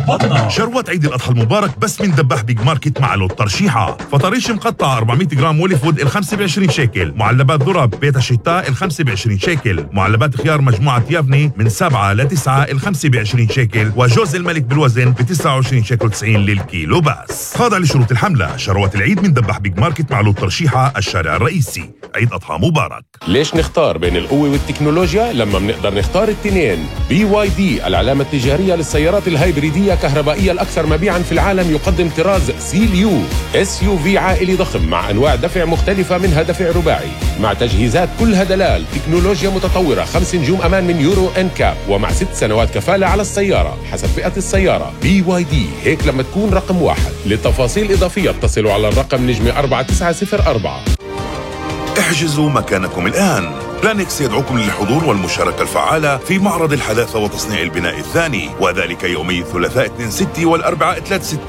بطنة. شروات عيد الأضحى المبارك بس من دباح بيج ماركت مع لوت ترشيحة. فطريش مقطع 400 جرام وولي فود ال5 ب20 شيكل. معلبات ذرة بيتا شتاء ال5 ب20 شيكل. معلبات خيار مجموعة يافني من 7 ل 9 ال5 ب20 شيكل. وجوز الملك بالوزن ب 29 شيكل 90 للكيلو بس. خاضع لشروط الحملة. شروات العيد من دباح بيج ماركت مع لوت ترشيحة الشارع الرئيسي. عيد أضحى مبارك. ليش نختار بين القوة والتكنولوجيا لما بنقدر نختار التنين؟ BYD العلامة التجارية للسيارات الهايبريدية كهربائية الأكثر مبيعاً في العالم يقدم طراز سيليو SUV عائلي ضخم مع أنواع دفع مختلفة منها دفع رباعي مع تجهيزات كلها دلال، تكنولوجيا متطورة، 5 نجوم أمان من يورو NCAP ومع 6 سنوات كفالة على السيارة حسب فئة السيارة. BYD هيك لما تكون رقم واحد. لتفاصيل إضافية اتصلوا على الرقم نجمة 4904. احجزوا مكانكم الآن. بلانكس يدعوكم للحضور والمشاركة الفعالة في معرض الحداثة وتصنيع البناء الثاني، وذلك يومي الثلاثاء 2/6 والأربعاء 3/6